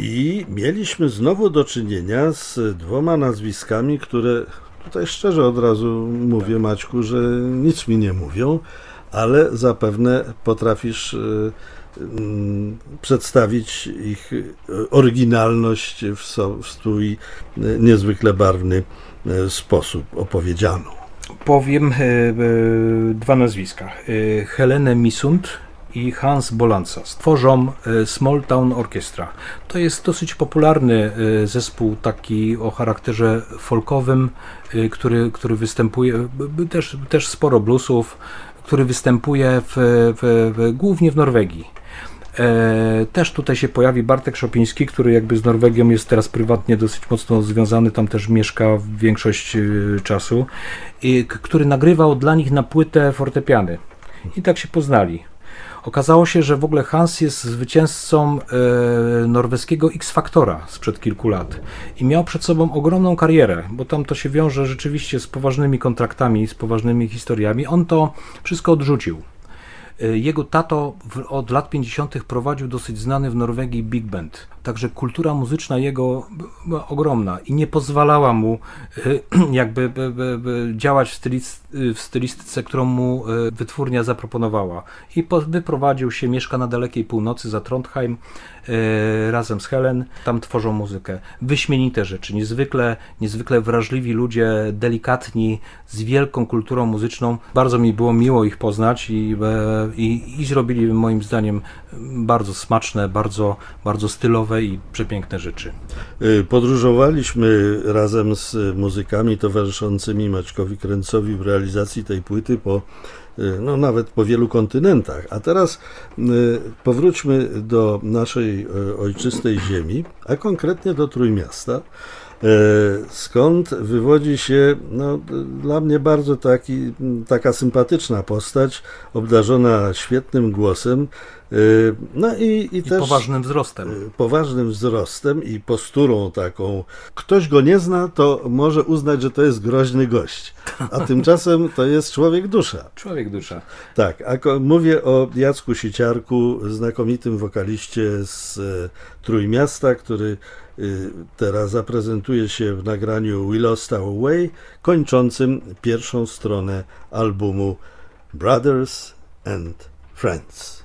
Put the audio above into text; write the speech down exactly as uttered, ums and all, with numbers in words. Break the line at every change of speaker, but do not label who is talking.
I mieliśmy znowu do czynienia z dwoma nazwiskami, które tutaj szczerze od razu mówię, Maćku, że nic mi nie mówią, ale zapewne potrafisz y, y, przedstawić ich oryginalność w, so, w swój y, niezwykle barwny y, sposób opowiedzianą.
Powiem y, y, dwa nazwiska. Y, Helenę Misund i Hans Bolanza. Stworzą Small Town Orchestra. To jest dosyć popularny zespół taki o charakterze folkowym, który, który występuje, też, też sporo bluesów, który występuje w, w, w, głównie w Norwegii. Też tutaj się pojawi Bartek Szopiński, który jakby z Norwegią jest teraz prywatnie dosyć mocno związany, tam też mieszka większość czasu, i który nagrywał dla nich na płytę fortepiany. I tak się poznali. Okazało się, że w ogóle Hans jest zwycięzcą e, norweskiego X-Faktora sprzed kilku lat i miał przed sobą ogromną karierę, bo tam to się wiąże rzeczywiście z poważnymi kontraktami, z poważnymi historiami. On to wszystko odrzucił. E, jego tato w, od lat pięćdziesiątych prowadził dosyć znany w Norwegii big band, także kultura muzyczna jego była ogromna i nie pozwalała mu e, jakby be, be, be, działać w, stylic, w stylistyce, którą mu e, wytwórnia zaproponowała. I po, wyprowadził się, mieszka na dalekiej północy za Trondheim e, razem z Helen. Tam tworzą muzykę. Wyśmienite rzeczy, niezwykle, niezwykle wrażliwi ludzie, delikatni, z wielką kulturą muzyczną. Bardzo mi było miło ich poznać i, e, i, i zrobili moim zdaniem bardzo smaczne, bardzo, bardzo stylowe i przepiękne rzeczy.
Podróżowaliśmy razem z muzykami towarzyszącymi Maćkowi Kręcowi w realizacji tej płyty po, no nawet po wielu kontynentach. A teraz powróćmy do naszej ojczystej ziemi, a konkretnie do Trójmiasta, skąd wywodzi się no, dla mnie bardzo taki, taka sympatyczna postać, obdarzona świetnym głosem, no i, i,
I
też
poważnym wzrostem.
Poważnym wzrostem i posturą taką. Ktoś go nie zna, to może uznać, że to jest groźny gość, a tymczasem to jest człowiek dusza.
Człowiek dusza.
Tak, a mówię o Jacku Siciarku, znakomitym wokaliście z Trójmiasta, który teraz zaprezentuje się w nagraniu We Lost Our Way, kończącym pierwszą stronę albumu Brothers and Friends.